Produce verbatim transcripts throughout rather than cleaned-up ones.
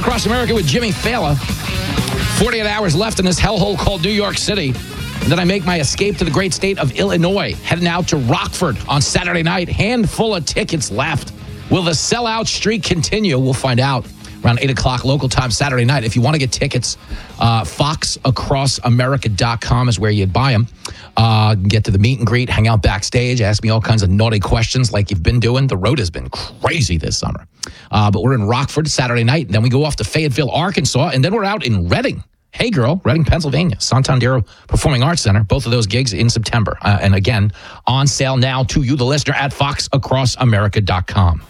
Across America with Jimmy Fallon. forty-eight hours left in this hellhole called New York City. And then I make my escape to the great state of Illinois, heading out to Rockford on Saturday night. Handful of tickets left. Will the sellout streak continue? We'll find out around eight o'clock local time Saturday night. If you want to get tickets, uh, fox across america dot com is where you'd buy them. Uh, get to the meet and greet, hang out backstage, ask me all kinds of naughty questions like you've been doing. The road has been crazy this summer. Uh, but we're in Rockford Saturday night, and then we go off to Fayetteville, Arkansas, and then we're out in Reading. Hey Girl, Reading, Pennsylvania, Santander Performing Arts Center. Both of those gigs in September. Uh, and again, on sale now to you, the listener, at fox across america dot com.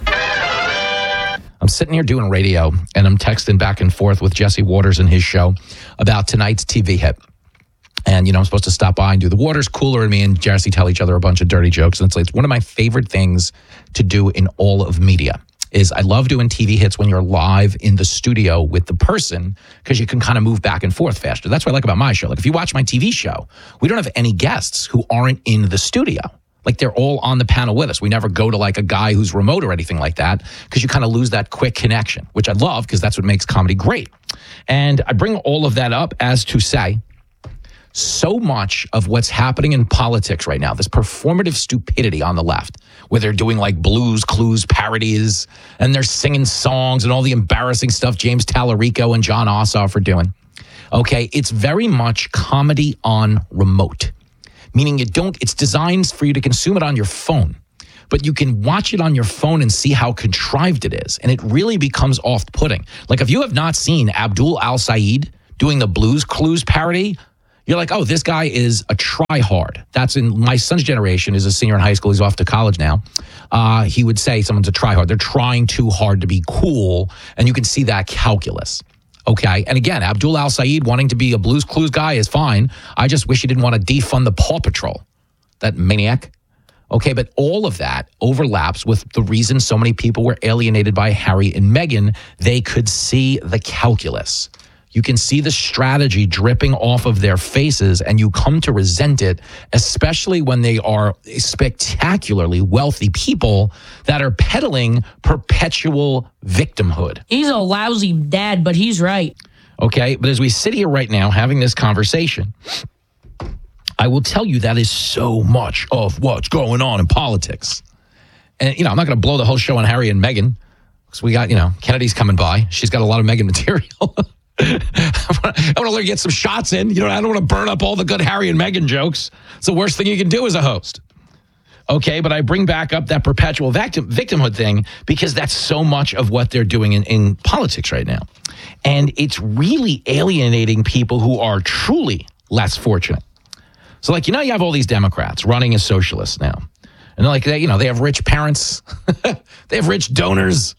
I'm sitting here doing radio, and I'm texting back and forth with Jesse Waters and his show about tonight's T V hit. And, you know, I'm supposed to stop by and do the Waters Cooler, and me and Jesse tell each other a bunch of dirty jokes. And it's like, it's one of my favorite things to do in all of media. Is I love doing T V hits when you're live in the studio with the person, because you can kind of move back and forth faster. That's what I like about my show. Like, if you watch my T V show, we don't have any guests who aren't in the studio. Like, they're all on the panel with us. We never go to like a guy who's remote or anything like that, because you kind of lose that quick connection, which I love, because that's what makes comedy great. And I bring all of that up as to say, so much of what's happening in politics right now, this performative stupidity on the left, where they're doing like Blues Clues parodies, and they're singing songs and all the embarrassing stuff James Tallarico and John Ossoff are doing. Okay, it's very much comedy on remote, meaning you don't, it's designed for you to consume it on your phone, but you can watch it on your phone and see how contrived it is. And it really becomes off-putting. Like, if you have not seen Abdul Al-Sayed doing the Blues Clues parody, you're like, oh, this guy is a try-hard. That's in my son's generation, is a senior in high school. He's off to college now. Uh, he would say someone's a try-hard. They're trying too hard to be cool, and you can see that calculus. Okay, and again, Abdul Al-Sayed wanting to be a Blues Clues guy is fine. I just wish he didn't want to defund the Paw Patrol, that maniac. Okay, but all of that overlaps with the reason so many people were alienated by Harry and Meghan. They could see the calculus. You can see the strategy dripping off of their faces, and you come to resent it, especially when they are spectacularly wealthy people that are peddling perpetual victimhood. He's a lousy dad, but he's right. Okay, but as we sit here right now having this conversation, I will tell you that is so much of what's going on in politics. And, you know, I'm not going to blow the whole show on Harry and Meghan, because we got, you know, Kennedy's coming by. She's got a lot of Meghan material. I want to get some shots in. You know, I don't want to burn up all the good Harry and Meghan jokes. It's the worst thing you can do as a host. Okay, but I bring back up that perpetual victim, victimhood thing, because that's so much of what they're doing in, in politics right now. And it's really alienating people who are truly less fortunate. So, like, you know, you have all these Democrats running as socialists now. And like, they, you know, they have rich parents. They have rich donors.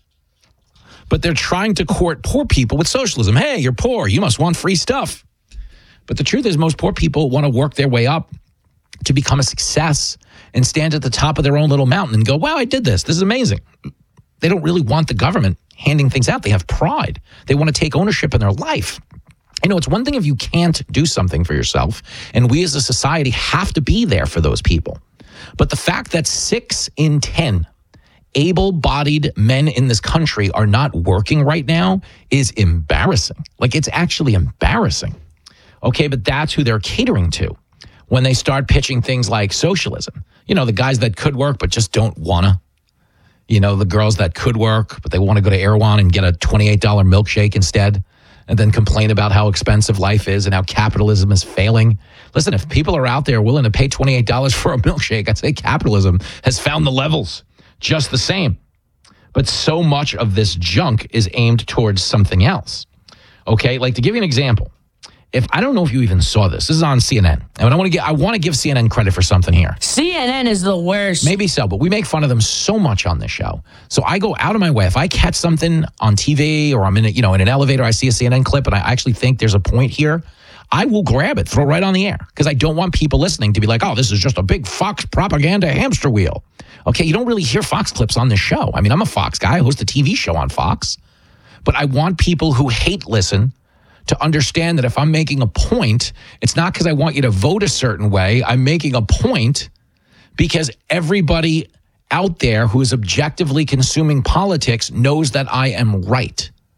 But they're trying to court poor people with socialism. Hey, you're poor. You must want free stuff. But the truth is, most poor people want to work their way up to become a success and stand at the top of their own little mountain and go, wow, I did this. This is amazing. They don't really want the government handing things out. They have pride. They want to take ownership in their life. You know, it's one thing if you can't do something for yourself, and we as a society have to be there for those people. But the fact that six in ten able-bodied men in this country are not working right now is embarrassing. Like, it's actually embarrassing. Okay, but that's who they're catering to when they start pitching things like socialism. You know, the guys that could work but just don't want to. You know, the girls that could work, but they want to go to Erewhon and get a twenty-eight dollars milkshake instead, and then complain about how expensive life is and how capitalism is failing. Listen, if people are out there willing to pay twenty-eight dollars for a milkshake, I'd say capitalism has found the levels. Just the same. But so much of this junk is aimed towards something else. Okay, like, to give you an example, if I don't know if you even saw this. This is on C N N. And I want to get I want to give C N N credit for something here. C N N is the worst. Maybe so, but we make fun of them so much on this show. So I go out of my way. If I catch something on T V, or I'm in a, you know, in an elevator, I see a C N N clip and I actually think there's a point here, I will grab it, throw it right on the air, because I don't want people listening to be like, oh, this is just a big Fox propaganda hamster wheel. Okay, you don't really hear Fox clips on this show. I mean, I'm a Fox guy. I host a T V show on Fox. But I want people who hate listen to understand that if I'm making a point, it's not because I want you to vote a certain way. I'm making a point because everybody out there who is objectively consuming politics knows that I am right.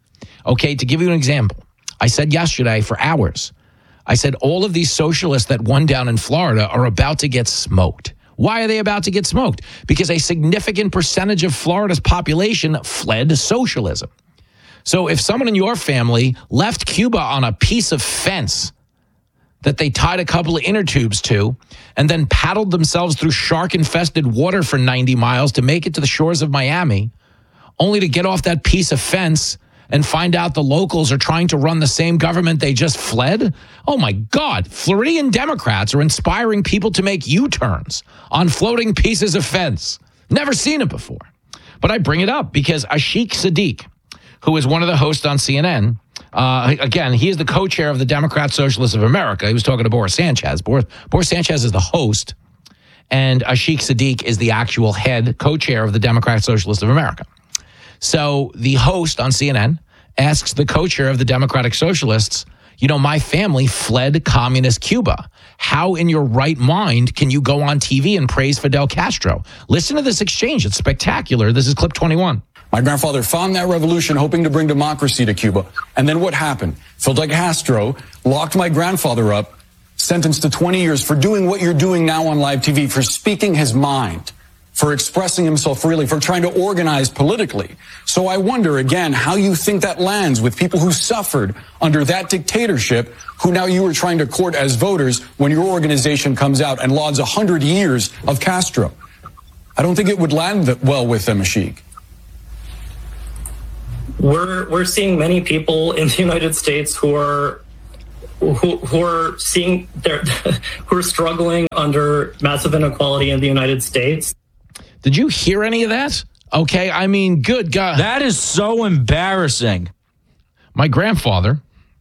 Okay, to give you an example, I said yesterday for hours, I said all of these socialists that won down in Florida are about to get smoked. Why are they about to get smoked? Because a significant percentage of Florida's population fled socialism. So if someone in your family left Cuba on a piece of fence that they tied a couple of inner tubes to and then paddled themselves through shark-infested water for ninety miles to make it to the shores of Miami, only to get off that piece of fence and find out the locals are trying to run the same government they just fled? Oh, my God. Floridian Democrats are inspiring people to make U-turns on floating pieces of fence. Never seen it before. But I bring it up because Ashik Sadiq, who is one of the hosts on C N N, uh, again, he is the co-chair of the Democrat Socialists of America. He was talking to Boris Sanchez. Boris, Boris Sanchez is the host, and Ashik Sadiq is the actual head co-chair of the Democrat Socialists of America. So the host on C N N asks the co-chair of the Democratic Socialists, you know, my family fled communist Cuba. How in your right mind can you go on T V and praise Fidel Castro? Listen to this exchange. It's spectacular. This is clip twenty-one. My grandfather found that revolution hoping to bring democracy to Cuba. And then what happened? Fidel Castro locked my grandfather up, sentenced to twenty years for doing what you're doing now on live T V, for speaking his mind, for expressing himself freely, for trying to organize politically. So I wonder, again, how you think that lands with people who suffered under that dictatorship, who now you are trying to court as voters when your organization comes out and lauds one hundred years of Castro. I don't think it would land well with them, Ashik. We're we're seeing many people in the United States who are who, who are seeing their who are struggling under massive inequality in the United States. Did you hear any of that? Okay, I mean, good God. That is so embarrassing. My grandfather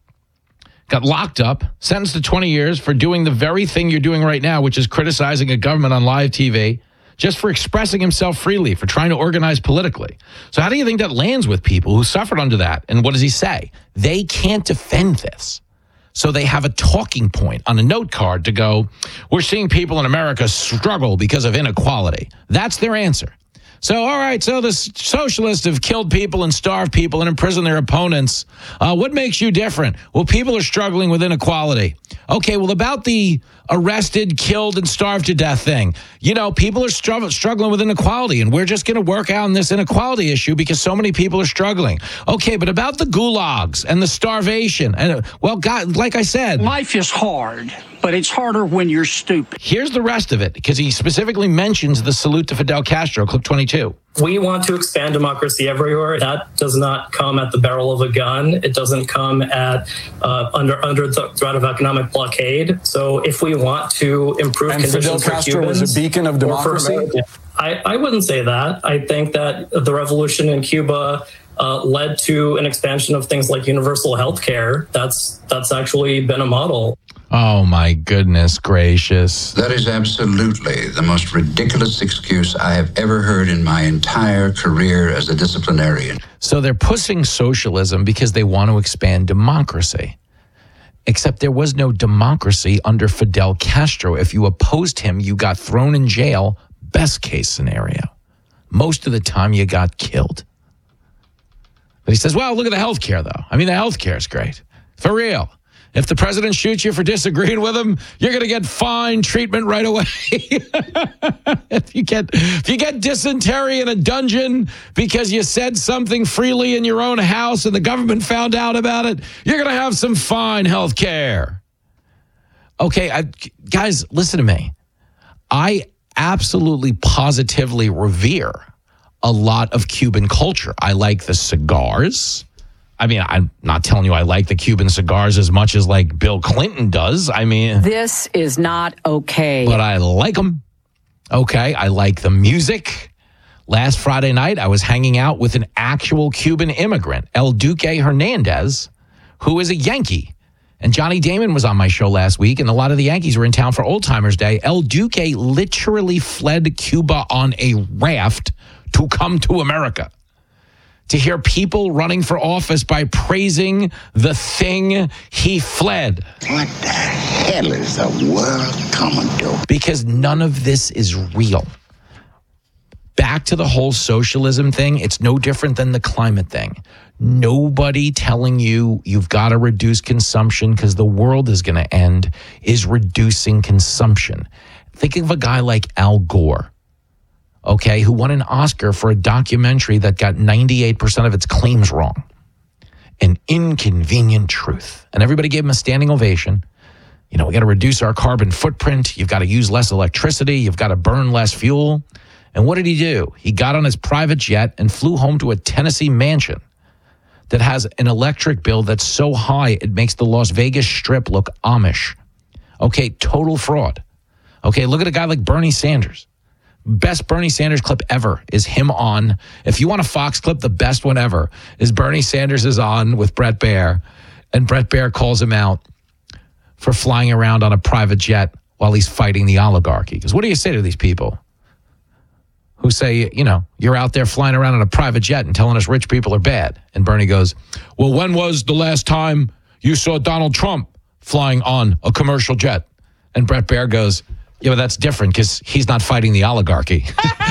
got locked up, sentenced to twenty years for doing the very thing you're doing right now, which is criticizing a government on live T V, just for expressing himself freely, for trying to organize politically. So how do you think that lands with people who suffered under that? And what does he say? They can't defend this. So they have a talking point on a note card to go, we're seeing people in America struggle because of inequality. That's their answer. So, all right, so the socialists have killed people and starved people and imprisoned their opponents. Uh, what makes you different? Well, people are struggling with inequality. Okay, well, about the arrested, killed, and starved to death thing, you know, people are str- struggling with inequality, and we're just going to work out on this inequality issue because so many people are struggling. Okay, but about the gulags and the starvation, and well, God, like I said, life is hard, but it's harder when you're stupid. Here's the rest of it, because he specifically mentions the salute to Fidel Castro, clip twenty-two. We want to expand democracy everywhere. That does not come at the barrel of a gun. It doesn't come at uh, under under the threat of economic blockade. So if we want to improve and conditions Fidel for Castro Cubans, was a beacon of democracy. I, I wouldn't say that. I think that the revolution in Cuba uh, led to an expansion of things like universal health care. That's that's actually been a model. Oh, my goodness gracious. That is absolutely the most ridiculous excuse I have ever heard in my entire career as a disciplinarian. So they're pushing socialism because they want to expand democracy. Except there was no democracy under Fidel Castro. If you opposed him, you got thrown in jail, best case scenario. Most of the time, you got killed. But he says, well, look at the health care, though. I mean, the health care is great. For real. If the president shoots you for disagreeing with him, you're going to get fine treatment right away. if you get if you get dysentery in a dungeon because you said something freely in your own house and the government found out about it, you're going to have some fine health care. Okay, I, guys, listen to me. I absolutely positively revere a lot of Cuban culture. I like the cigars. I mean, I'm not telling you I like the Cuban cigars as much as like Bill Clinton does. I mean, this is not okay. But I like them. Okay, I like the music. Last Friday night, I was hanging out with an actual Cuban immigrant, El Duque Hernandez, who is a Yankee. And Johnny Damon was on my show last week, and a lot of the Yankees were in town for Old Timers Day. El Duque literally fled Cuba on a raft to come to America. To hear people running for office by praising the thing he fled. What the hell is the world coming to? Because none of this is real. Back to the whole socialism thing, it's no different than the climate thing. nobody telling you you've got to reduce consumption because the world is going to end is reducing consumption. Think of a guy like Al Gore, okay, who won an Oscar for a documentary that got ninety-eight percent of its claims wrong. An Inconvenient Truth. And everybody gave him a standing ovation. You know, we got to reduce our carbon footprint. You've got to use less electricity. You've got to burn less fuel. And what did he do? He got on his private jet and flew home to a Tennessee mansion that has an electric bill that's so high it makes the Las Vegas Strip look Amish. Okay, total fraud. Okay, look at a guy like Bernie Sanders. Best Bernie Sanders clip ever is him on. If you want a Fox clip, the best one ever is Bernie Sanders is on with Bret Baier, and Bret Baier calls him out for flying around on a private jet while he's fighting the oligarchy. Because what do you say to these people who say, you know, you're out there flying around on a private jet and telling us rich people are bad? And Bernie goes, well, when was the last time you saw Donald Trump flying on a commercial jet? And Bret Baier goes, yeah, but that's different because he's not fighting the oligarchy.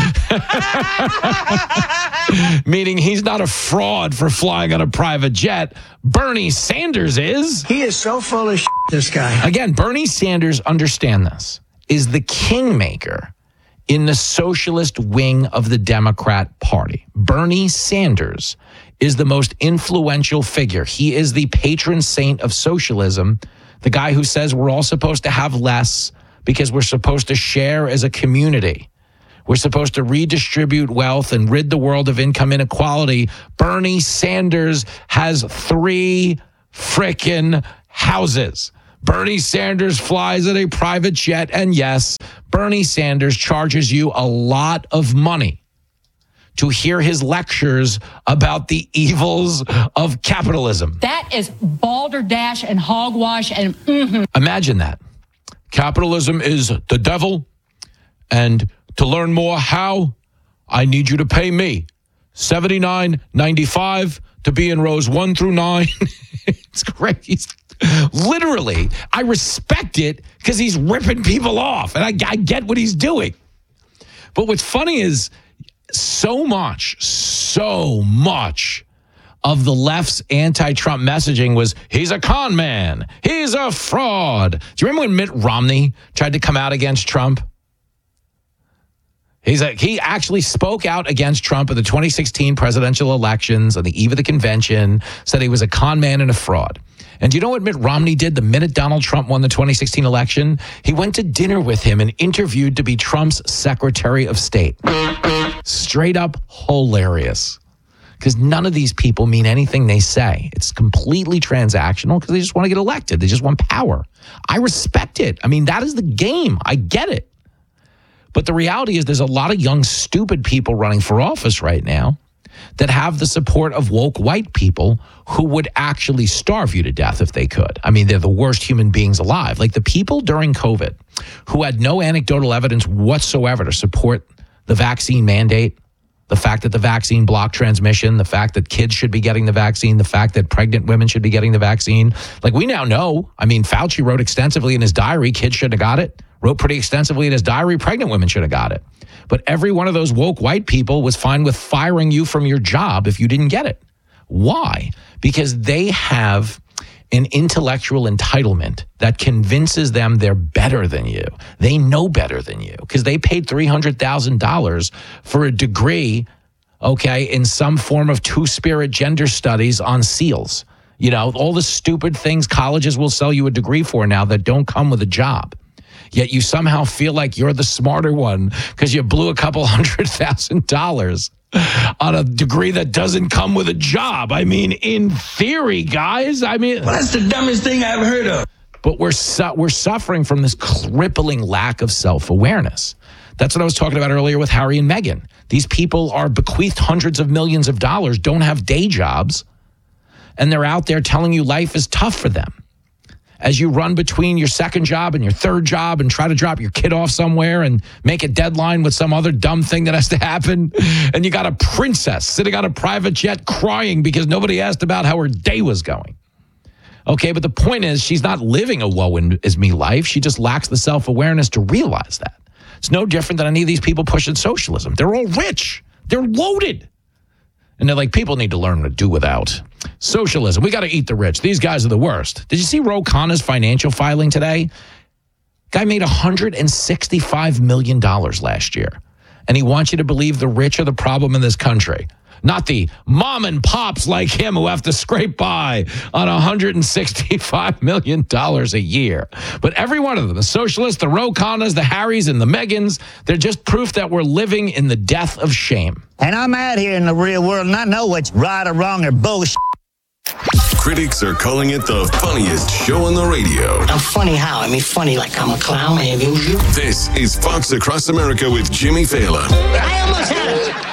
Meaning he's not a fraud for flying on a private jet. Bernie Sanders is. He is so full of shit, this guy. Again, Bernie Sanders, understand this, is the kingmaker in the socialist wing of the Democrat Party. Bernie Sanders is the most influential figure. He is the patron saint of socialism, the guy who says we're all supposed to have less because we're supposed to share as a community. We're supposed to redistribute wealth and rid the world of income inequality. Bernie Sanders has three frickin' houses. Bernie Sanders flies in a private jet. And yes, Bernie Sanders charges you a lot of money to hear his lectures about the evils of capitalism. That is balderdash and hogwash and mm-hmm. Imagine that. Capitalism is the devil, and to learn more how, I need you to pay me seventy-nine ninety-five to be in rows one through nine. It's great. He's, literally, I respect it because he's ripping people off, and I, I get what he's doing. But what's funny is so much, so much of the left's anti-Trump messaging was, he's a con man. He's a fraud. Do you remember when Mitt Romney tried to come out against Trump? He's like, he actually spoke out against Trump in the twenty sixteen presidential elections on the eve of the convention, said he was a con man and a fraud. And do you know what Mitt Romney did the minute Donald Trump won the twenty sixteen election? He went to dinner with him and interviewed to be Trump's Secretary of State. Straight up hilarious. Because none of these people mean anything they say. It's completely transactional because they just want to get elected. They just want power. I respect it. I mean, that is the game. I get it. But the reality is there's a lot of young, stupid people running for office right now that have the support of woke white people who would actually starve you to death if they could. I mean, they're the worst human beings alive. Like the people during COVID who had no anecdotal evidence whatsoever to support the vaccine mandate, the fact that the vaccine blocked transmission, the fact that kids should be getting the vaccine, the fact that pregnant women should be getting the vaccine. Like we now know, I mean, Fauci wrote extensively in his diary, kids shouldn't have got it. Wrote pretty extensively in his diary, pregnant women should have got it. But every one of those woke white people was fine with firing you from your job if you didn't get it. Why? Because they have an intellectual entitlement that convinces them they're better than you. They know better than you because they paid three hundred thousand dollars for a degree, okay, in some form of two-spirit gender studies on SEALs. You know, all the stupid things colleges will sell you a degree for now that don't come with a job. Yet you somehow feel like you're the smarter one because you blew a couple hundred thousand dollars on a degree that doesn't come with a job. I mean, in theory, guys, I mean... Well, that's the dumbest thing I've heard of. But we're su- we're suffering from this crippling lack of self-awareness. That's what I was talking about earlier with Harry and Meghan. These people are bequeathed hundreds of millions of dollars, don't have day jobs, and they're out there telling you life is tough for them. As you run between your second job and your third job and try to drop your kid off somewhere and make a deadline with some other dumb thing that has to happen. And you got a princess sitting on a private jet crying because nobody asked about how her day was going. Okay, but the point is she's not living a woe is me life. She just lacks the self-awareness to realize that. It's no different than any of these people pushing socialism. They're all rich. They're loaded. And they're like, people need to learn to do without. Socialism. We got to eat the rich. These guys are the worst. Did you see Ro Khanna's financial filing today? Guy made one hundred sixty-five million dollars last year. And he wants you to believe the rich are the problem in this country. Not the mom and pops like him who have to scrape by on one hundred sixty-five million dollars a year. But every one of them, the socialists, the Ro Khannas, the Harrys, and the Megans, they're just proof that we're living in the death of shame. And I'm out here in the real world, and I know what's right or wrong or bullshit. Critics are calling it the funniest show on the radio. I'm funny how? I mean, funny like I'm a clown and you. This is Fox Across America with Jimmy Fallon. I almost had it.